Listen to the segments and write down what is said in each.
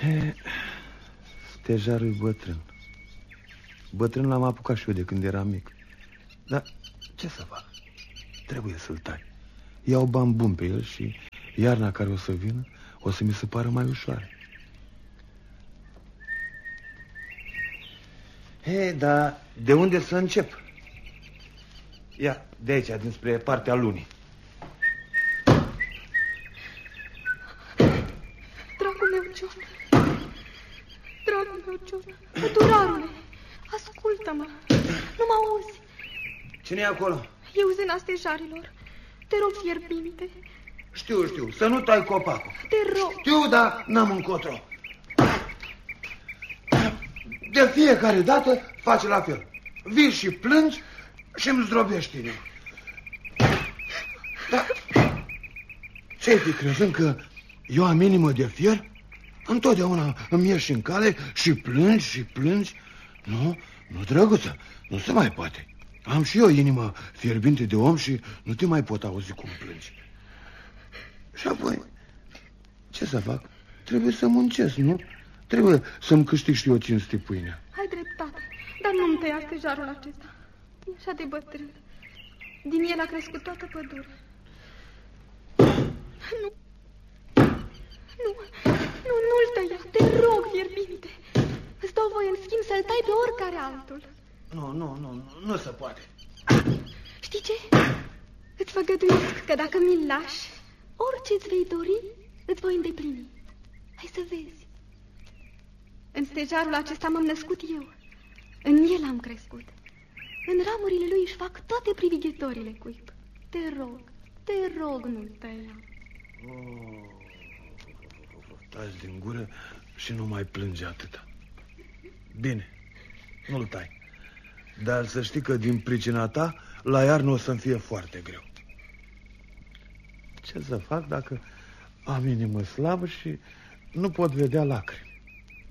Stejarul e bătrân. Bătrân l-am apucat și eu de când eram mic. Dar ce să fac? Trebuie să-l tai. Iau bani buni pe el și iarna care o să vină o să mi se pară mai ușoară. Dar de unde să încep? Ia, de aici, dinspre partea lunii. Dragul meu, John. Dragul meu, John. Pădurarule, ascultă-mă. Nu mă auzi. Cine e acolo? Eu zâna stejarilor. Te rog, fierbinte. Știu, să nu tai copacul. Te rog. Știu, dar n-am încotro. De fiecare dată faci la fel. Vii și plângi și îmi zdrobești inima. Dar ce-ai fi crezând că eu am inimă de fier? Întotdeauna îmi ieși în cale și plângi. Nu, drăguță, nu se mai poate. Am și eu inimă fierbinte de om și nu te mai pot auzi cum plângi. Și apoi, ce să fac? Trebuie să muncesc, nu? Trebuie să-mi câștig și eu cinste pâinea. Ai dreptate, dar nu-mi tăia stejarul acesta. E așa de bătrân. Din el a crescut toată pădurea. Nu-l tăia, te rog, fierbinte. Îți dau voie în schimb să-l tai pe oricare altul. Nu se poate. Știi ce? Îți făgăduiesc că dacă mi-l lași, orice îți vei dori, îți voi îndeplini. Hai să vezi. În stejarul acesta m-am născut eu. În el am crescut. În ramurile lui își fac toate privighetorile cuib. Te rog, nu-l tăia. Taci din gură și nu mai plânge atâta. Bine, nu-l tai. Dar să știi că din pricina ta, la iarnă o să-mi fie foarte greu. Ce să fac dacă am inimă slabă și nu pot vedea lacrimi?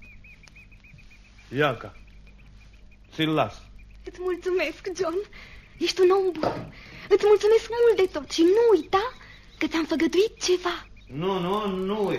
Iaca, ți-l las. Îți mulțumesc, John. Ești un om bun. Îți mulțumesc mult de tot și nu uita că ți-am făgăduit ceva. Nu uit.